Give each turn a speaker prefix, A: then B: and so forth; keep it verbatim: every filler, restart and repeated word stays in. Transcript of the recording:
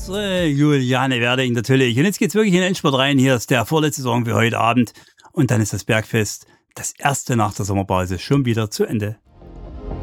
A: unsere Juliane Werding natürlich. Und jetzt geht's wirklich in den Endspurt rein. Hier ist der vorletzte Song für heute Abend. Und dann ist das Bergfest, das erste nach der Sommerpause, schon wieder zu Ende.